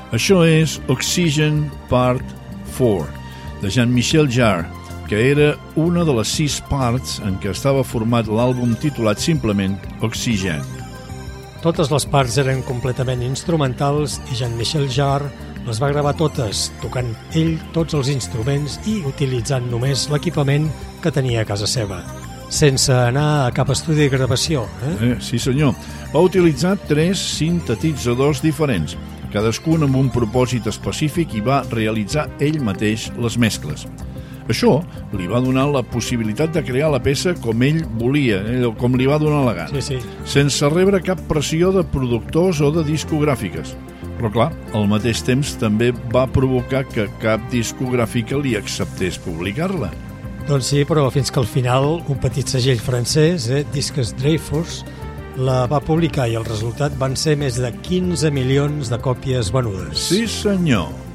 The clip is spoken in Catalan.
Això és Oxygen Part 4, de Jean-Michel Jarre, que era una de les 6 parts en què estava format l'àlbum titulat simplement Oxygen. Totes les parts eren completament instrumentals i Jean-Michel Jarre les va gravar totes, tocant ell tots els instruments i utilitzant només l'equipament que tenia a casa seva, sense anar a cap estudi de gravació. Sí senyor, va utilitzar 3 sintetitzadors diferents, cadascun amb un propòsit específic, i va realitzar ell mateix les mescles. Això li va donar la possibilitat de crear la peça com ell volia, com li va donar la gana, sense rebre cap pressió de productors o de discogràfiques. Però clar, al mateix temps també va provocar que cap discogràfica li acceptés publicar-la. Doncs sí, però fins que al final un petit segell francès, Disques Dreyfus, la va publicar i el resultat van ser més de 15 milions de còpies venudes. Sí senyor.